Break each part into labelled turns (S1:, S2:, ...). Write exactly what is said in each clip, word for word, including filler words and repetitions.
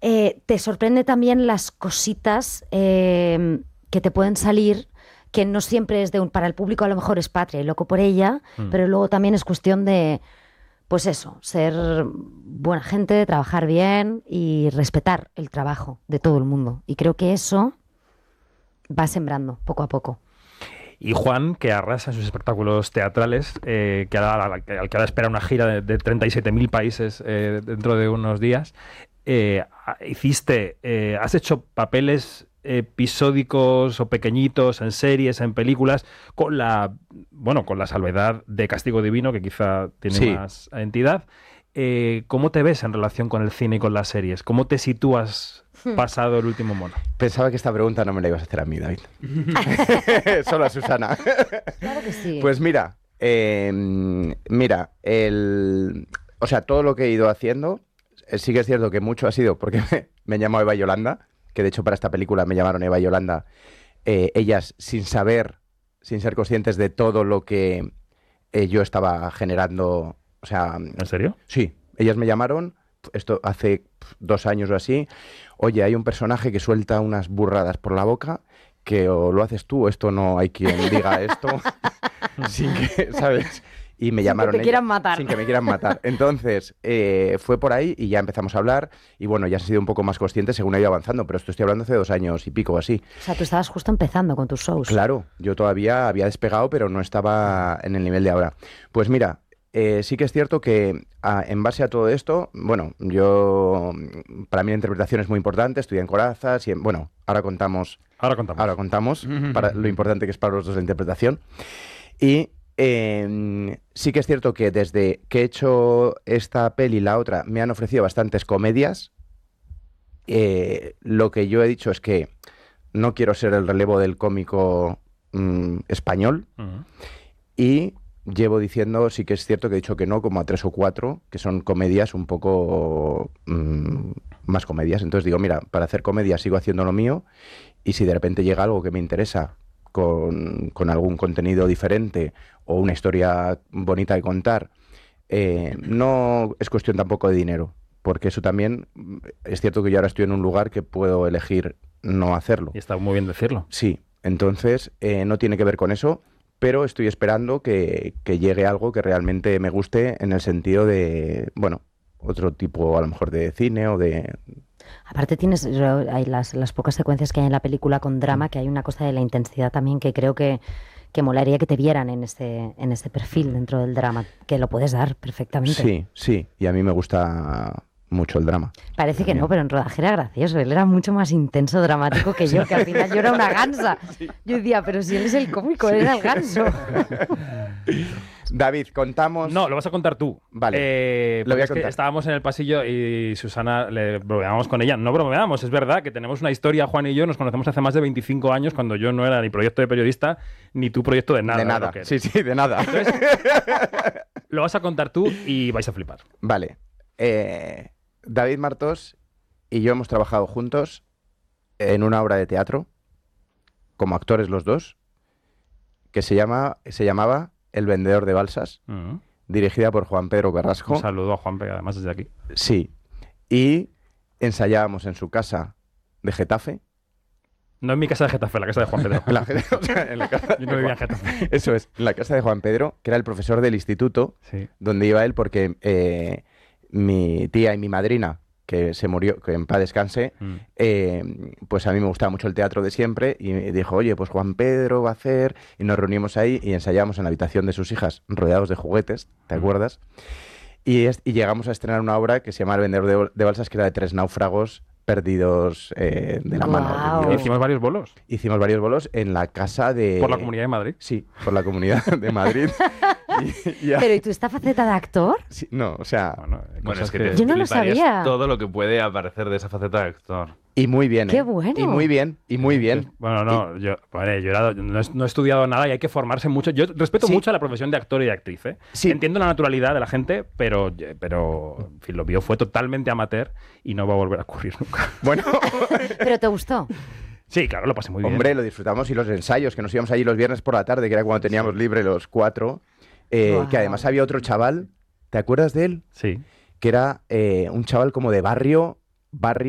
S1: eh, te sorprende también las cositas eh, que te pueden salir, que no siempre es de un... Para el público a lo mejor es Patria y Loco por ella, mm. pero luego también es cuestión de, pues eso, ser buena gente, trabajar bien y respetar el trabajo de todo el mundo. Y creo que eso va sembrando poco a poco.
S2: Y Juan, que arrasa en sus espectáculos teatrales, eh, que ahora, al que ahora espera una gira de, de treinta y siete mil países eh, dentro de unos días, eh, hiciste, eh, has hecho papeles episódicos o pequeñitos en series, en películas, con la, bueno, con la salvedad de Castigo Divino, que quizá tiene sí. más entidad. Eh, ¿Cómo te ves en relación con el cine y con las series? ¿Cómo te sitúas pasado el último mono?
S3: Pensaba que esta pregunta no me la ibas a hacer a mí, David. Solo a Susana.
S1: Claro que sí.
S3: Pues mira, eh, mira, el, o sea, todo lo que he ido haciendo, sí que es cierto que mucho ha sido porque me, me han llamado Eva y Yolanda, que de hecho para esta película me llamaron Eva y Yolanda, eh, ellas sin saber, sin ser conscientes de todo lo que eh, yo estaba generando. O sea,
S2: ¿en serio?
S3: Sí, ellas me llamaron, esto hace dos años o así, oye, hay un personaje que suelta unas burradas por la boca, que o lo haces tú o esto no hay quien diga esto, sin que, ¿sabes? Y me
S1: sin
S3: llamaron
S1: que te
S3: ellas,
S1: quieran matar.
S3: Sin que me quieran matar. Entonces, eh, fue por ahí y ya empezamos a hablar y bueno, ya se ha sido un poco más consciente según he ido avanzando, pero esto estoy hablando hace dos años y pico o así.
S1: O sea, tú estabas justo empezando con tus shows.
S3: Claro, yo todavía había despegado, pero no estaba en el nivel de ahora. Pues mira, Eh, sí que es cierto que a, en base a todo esto, bueno, yo, para mí la interpretación es muy importante, estudié en Corazas y, en, bueno, ahora contamos,
S2: ahora contamos,
S3: ahora contamos para lo importante que es para los dos la interpretación. Y eh, sí que es cierto que desde que he hecho esta peli y la otra me han ofrecido bastantes comedias. Eh, lo que yo he dicho es que no quiero ser el relevo del cómico mmm, español uh-huh. y llevo diciendo, sí que es cierto que he dicho que no, como a tres o cuatro, que son comedias un poco mmm, más comedias. Entonces digo, mira, para hacer comedia sigo haciendo lo mío y si de repente llega algo que me interesa con, con algún contenido diferente o una historia bonita de contar, eh, no es cuestión tampoco de dinero, porque eso también, es cierto que yo ahora estoy en un lugar que puedo elegir no hacerlo.
S2: Y está muy bien decirlo.
S3: Sí, entonces eh, no tiene que ver con eso, pero estoy esperando que, que llegue algo que realmente me guste en el sentido de, bueno, otro tipo a lo mejor de cine o de...
S1: Aparte tienes hay las, las pocas secuencias que hay en la película con drama, que hay una cosa de la intensidad también que creo que, que molaría que te vieran en ese, en ese perfil dentro del drama, que lo puedes dar perfectamente.
S3: Sí, sí, y a mí me gusta mucho el drama.
S1: Parece que no, pero en rodaje era gracioso. Él era mucho más intenso, dramático que yo, que al final yo era una gansa. Yo decía, pero si él es el cómico, él era el ganso.
S3: David, contamos...
S2: No, lo vas a contar tú.
S3: Vale,
S2: eh,
S3: lo voy a
S2: es
S3: contar.
S2: Que estábamos en el pasillo y Susana, le bromeamos con ella. No bromeamos, es verdad que tenemos una historia, Juan y yo, nos conocemos hace más de veinticinco años, cuando yo no era ni proyecto de periodista, ni tu proyecto de nada.
S3: De nada, sí, sí, de nada.
S2: Entonces, lo vas a contar tú y vais a flipar.
S3: Vale. Eh... David Martos y yo hemos trabajado juntos en una obra de teatro, como actores los dos, que se, llama, se llamaba El vendedor de balsas, uh-huh. dirigida por Juan Pedro Carrasco.
S2: Un saludo a Juan Pedro, además desde aquí.
S3: Sí, y ensayábamos en su casa de Getafe.
S2: No en mi casa de Getafe, en la casa de Juan Pedro.
S3: la, o sea, en la casa
S2: yo no vivía en Getafe.
S3: Eso es, en la casa de Juan Pedro, que era el profesor del instituto,
S2: sí.
S3: donde iba él porque... Eh, mi tía y mi madrina, que se murió, que en paz descanse, mm. eh, pues a mí me gustaba mucho el teatro de siempre y me dijo, oye, pues Juan Pedro va a hacer, y nos reunimos ahí y ensayamos en la habitación de sus hijas, rodeados de juguetes, ¿te mm. acuerdas? Y, es, y llegamos a estrenar una obra que se llama El vendedor de, de balsas, que era de tres náufragos perdidos eh, de la
S1: wow.
S3: mano.
S2: ¿Y hicimos varios bolos?
S3: Hicimos varios bolos en la casa de...
S2: ¿Por la Comunidad de Madrid?
S3: Sí, por la Comunidad de Madrid.
S1: y, y a... ¿Pero y tú esta faceta de actor?
S3: Sí, no, o sea...
S4: Bueno, bueno es que
S1: te yo no lo sabía.
S4: Todo lo que puede aparecer de esa faceta de actor.
S3: Y muy bien, ¿eh?
S1: ¡Qué bueno!
S3: Y muy bien, y muy bien.
S2: Bueno, no,
S3: y...
S2: yo, vale, yo era, no, he, no he estudiado nada y hay que formarse mucho. Yo respeto ¿Sí? mucho a la profesión de actor y de actriz, ¿eh?
S3: Sí.
S2: Entiendo la naturalidad de la gente, pero, pero en fin, lo mío fue totalmente amateur y no va a volver a ocurrir nunca.
S3: Bueno...
S1: ¿Pero te gustó?
S2: Sí, claro, lo pasé muy bien.
S3: Hombre, lo disfrutamos y los ensayos, que nos íbamos allí los viernes por la tarde, que era cuando teníamos sí. libre los cuatro, eh, wow. que además había otro chaval, ¿te acuerdas de él?
S2: Sí.
S3: Que era eh, un chaval como de barrio, barrio,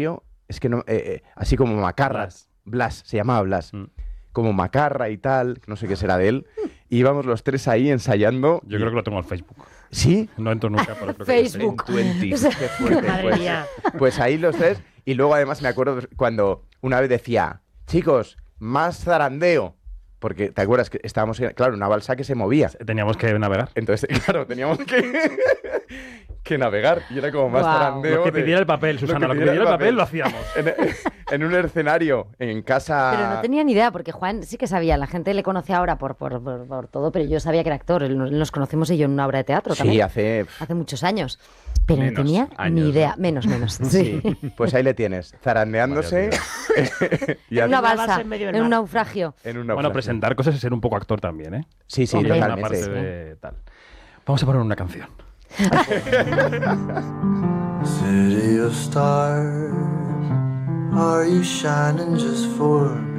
S3: es que no, eh, eh, así como Macarra,
S2: Blas.
S3: Blas, se llamaba Blas,
S2: Mm.
S3: como Macarra y tal, no sé qué será de él, y íbamos los tres ahí ensayando.
S2: Yo creo que lo tengo en Facebook.
S3: ¿Sí?
S2: No entro nunca, pero creo que
S1: Facebook.
S3: Qué fuerte,
S5: Madre
S3: pues.
S5: mía.
S3: Pues ahí los tres, y luego además me acuerdo cuando una vez decía, chicos, más zarandeo, porque te acuerdas que estábamos, en, claro, una balsa que se movía,
S2: teníamos que navegar.
S3: entonces, claro, teníamos que, que navegar, y era como más
S1: Guau.
S3: zarandeo.
S2: Lo que
S3: de-
S2: pidiera el papel, Susana, lo que pidiera el papel lo hacíamos.
S3: En, en un escenario, en casa...
S1: Pero no tenía ni idea, porque Juan sí que sabía, la gente le conoce ahora por, por, por, por todo, pero yo sabía que era actor, él- nos conocimos y yo en una obra de teatro
S3: Sí,
S1: también,
S3: hace...
S1: hace muchos años, pero
S4: Menos
S1: no tenía
S4: años,
S1: ni idea,
S4: ¿no?
S1: menos, menos,
S3: Sí,
S1: sí.
S3: pues ahí le tienes, zarandeándose y
S1: En una
S5: Una
S1: balsa,
S5: balsa en medio del
S1: en un
S5: mar.
S1: naufragio.
S3: en una
S2: Bueno,
S3: frase.
S2: presentar cosas es ser un poco actor también, ¿eh?
S3: Sí, sí,
S1: Hombre,
S2: Hay una
S3: totalmente.
S2: parte de tal. Vamos a poner una canción.
S6: City of stars, are you shining just for me?